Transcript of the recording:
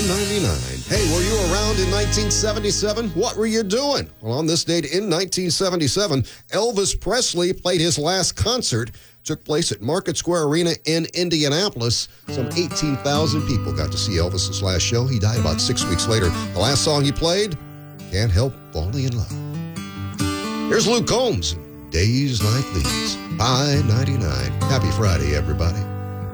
$1.99. Hey, were you around in 1977? What were you doing? Well, on this date in 1977, Elvis Presley played his last concert. Took place at Market Square Arena in Indianapolis. Some 18,000 people got to see Elvis's last show. He died about 6 weeks later. The last song he played, Can't Help Falling in Love. Here's Luke Combs, Days Like These, $5.99. Happy Friday, everybody.